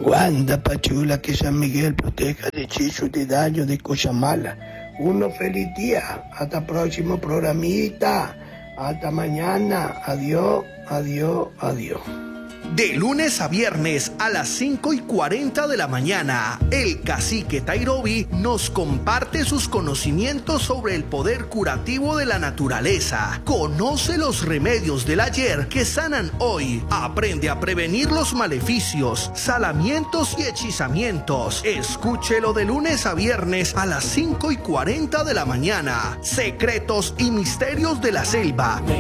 Guanda Pachula, que San Miguel proteja de hechizos, de daño, de cosas malas. Uno feliz día. Hasta próximo programita. Hasta mañana. Adiós, adiós, adiós. De lunes a viernes a las 5:40 de la mañana, el cacique Tairobi nos comparte sus conocimientos sobre el poder curativo de la naturaleza. Conoce los remedios del ayer que sanan hoy. Aprende a prevenir los maleficios, salamientos y hechizamientos. Escúchelo de lunes a viernes a las 5:40 de la mañana. Secretos y misterios de la selva.